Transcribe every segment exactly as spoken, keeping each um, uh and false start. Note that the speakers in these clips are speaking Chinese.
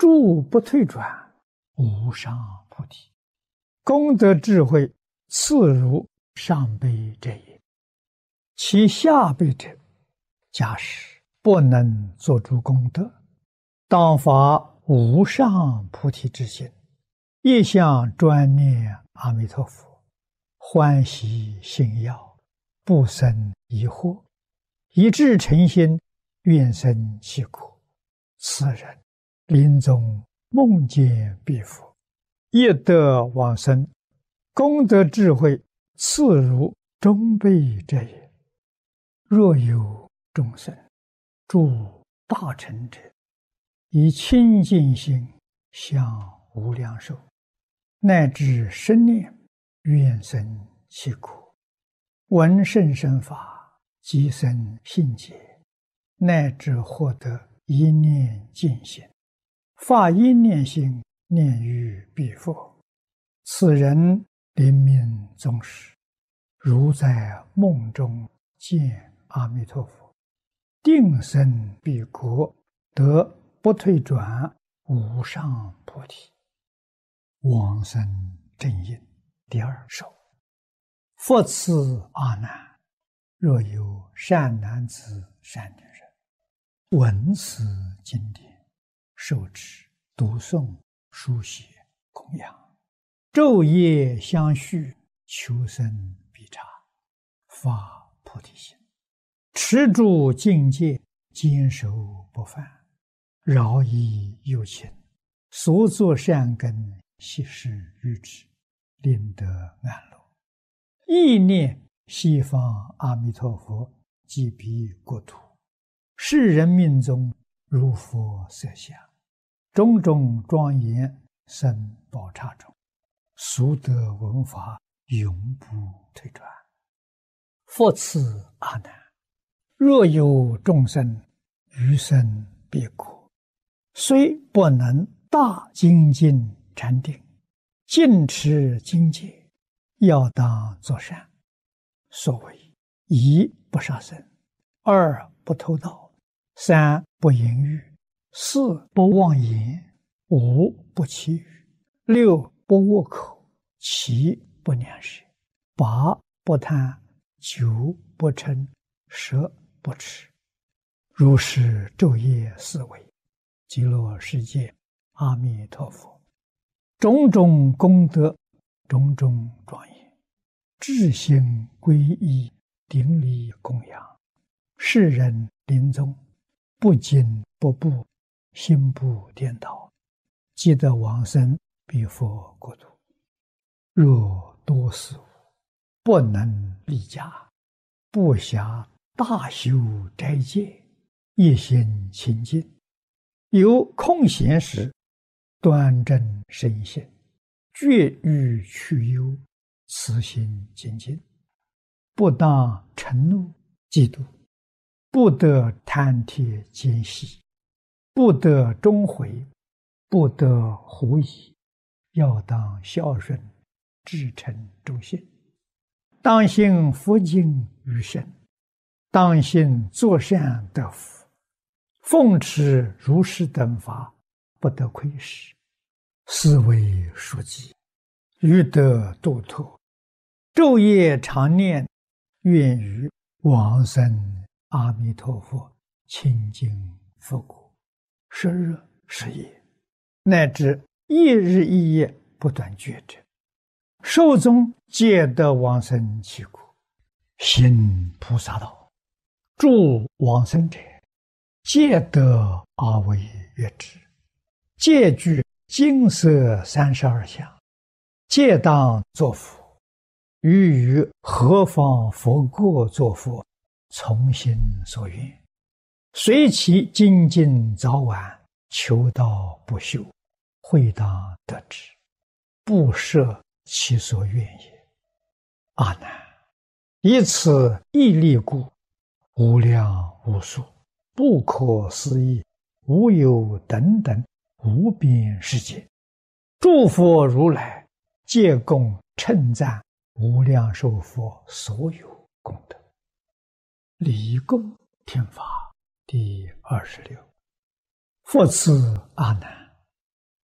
住不退转，无上菩提。功德智慧次如上辈者也。其下辈者，假使不能做诸功德，当发无上菩提之心，一向专念阿弥陀佛，欢喜信要，不生疑惑，一致诚心，愿生其苦。此人临终梦见彼佛，业得往生，功德智慧次如中辈者也。若有众生住大乘者，以清净心向无量寿，乃至生念愿生其苦，闻甚深法，即生信解，乃至获得一念净心，发一念心念于彼佛，此人临命终时，如在梦中见阿弥陀佛，定生彼国，得不退转无上菩提。往生正因第二首。复次阿难，若有善男子善女人，闻此经典，受持读诵书写供养，昼夜相续，求生必察，发菩提心，持住境界，坚守不犯，饶益有情，所作善根悉施于之，令得安乐。意念西方阿弥陀佛即彼国土，世人命中如佛色相，种种庄严生宝刹中，俗得闻法，永不退转。复次阿难，若有众生余生彼国，虽不能大精进禅定，尽持经戒，要当作善。所谓一不杀生，二不偷盗，三不淫欲，四不妄言，五不绮语，六不恶口，七不两舌，八不贪，九不嗔，十不痴。如是昼夜思维，极乐世界阿弥陀佛，种种功德，种种庄严，至心皈依，顶礼供养，世人临终不惊不怖，心不颠倒，即得往生彼佛国土。若多事物，不能立家，不暇大修斋戒，一心清净，有空闲时，端正身心，绝欲去忧，慈心精进，不当嗔怒嫉妒，不得贪帖奸细，不得终悔，不得狐疑，要当孝顺，至诚忠信，当信佛经于身，当信作善得福，奉持如是等法，不得亏失，是为书记，欲得度脱，昼夜常念，愿于往生阿弥陀佛清净佛国，十日十夜，乃至一日一夜不断觉者，寿终皆得往生其国。行菩萨道，助往生者，皆得阿惟越致，皆具金色三十二相，皆当作佛。欲于何方佛国作佛，从心所愿，随其精进早晚，求道不休，会当得之，不设其所愿也。阿难，以此义力故，无量无数，不可思议，无有等等无边世界，诸佛如来皆共称赞无量寿佛所有功德。离供听法第二十六。复次阿难，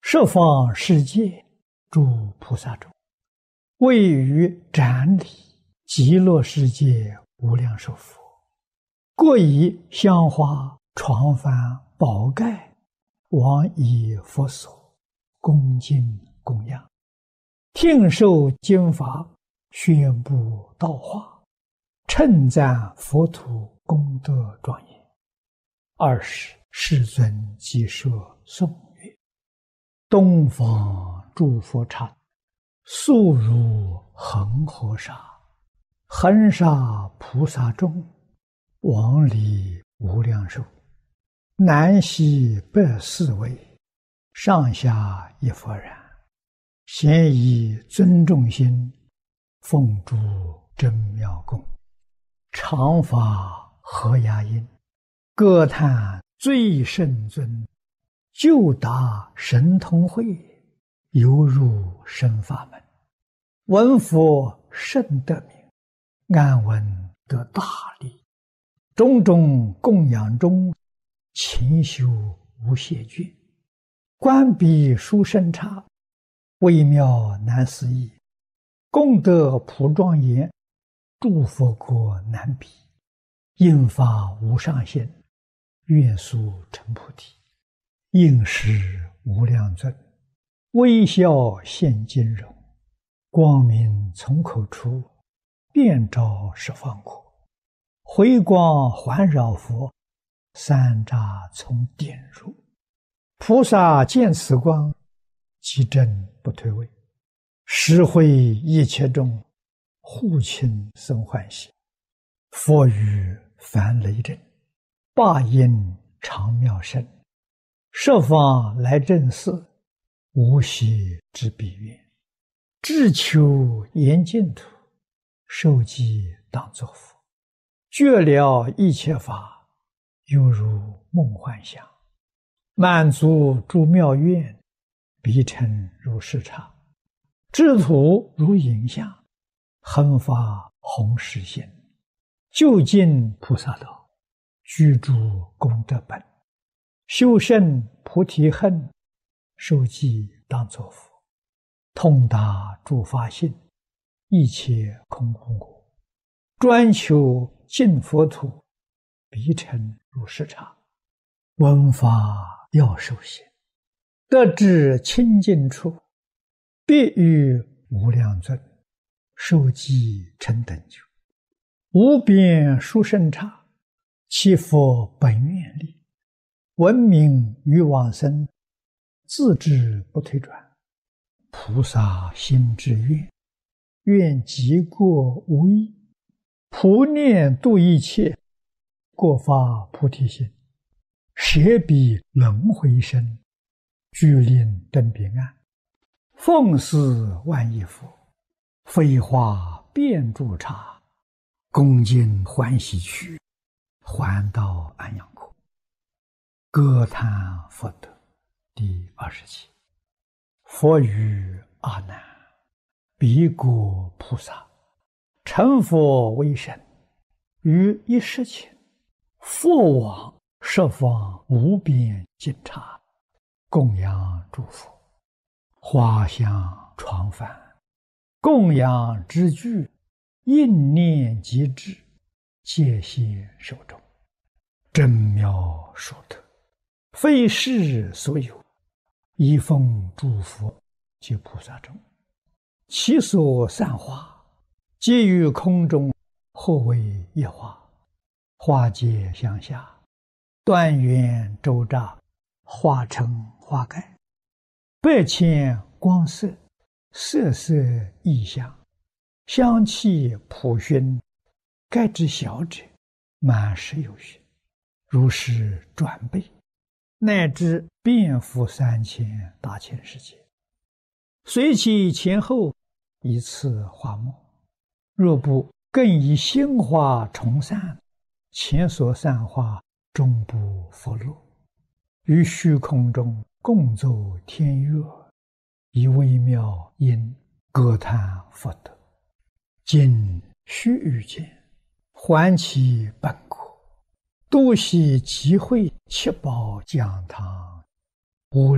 十方世界诸菩萨中，位于展里极乐世界无量寿佛，各以香花、床幡、宝盖往以佛所恭敬供养，听受经法，宣布道化，称赞佛土功德庄严。二是世尊即设颂曰：东方诸佛刹，速如恒河沙，恒沙菩萨众，往里无量寿，南西北四围，上下一佛然，咸以尊重心，奉诸真妙供，常发和雅音，歌叹最圣尊，就达神通会，犹入深法门。闻佛甚得名，安闻得大利，种种供养中，勤修无懈倦，观彼殊胜刹，微妙难思议，功德普庄严，诸佛国难比，应发无上限，愿速成菩提。应时无量尊，微笑现金容，光明从口出，遍照十方国，回光环绕佛，三匝从点入。菩萨见此光，即正不退位，实会一切众，护亲生欢喜。佛语凡雷震，霸音常妙声，十方来正寺，无息之彼愿。志求严净土，受记当作佛。觉了一切法，犹如梦幻想。满足诸妙愿，彼尘如视察。智土如影像，恒发弘誓心。究竟菩萨道，居住功德本。修胜菩提恨，受记当作佛。通达诸法性，一切空空果。专求净佛土，彼尘如视察。闻法要受行，得至清净处，必遇无量尊，受记成等觉。无边殊胜刹，其佛本愿力，闻名于往生，自知不退转。菩萨心之愿，愿极过无异，普念度一切，过发菩提心，舍彼轮回身，具令登彼岸。奉祀万亿佛，飞花遍诸刹，恭敬欢喜去，还到安养国。歌叹佛德第二十七。佛语阿难：彼国菩萨成佛为身，于一时前，佛往十方无边尽刹，供养诸佛，花香床幡，供养之具，应念即至，戒现手中。真妙殊特，非世所有，一奉诸佛及菩萨众，其所散花，皆于空中，或为一花，花结相下，端圆周匝，化成花盖，百千光色，色色异香，香气普熏，盖之小者，满十有余，如是转倍，乃至遍覆三千大千世界。随其前后，一次花末，若不更以新花重散，前所散花终不复落。于虚空中共奏天乐，以微妙音歌叹佛德。今须臾间，还其本国，多悉集会七宝讲堂，无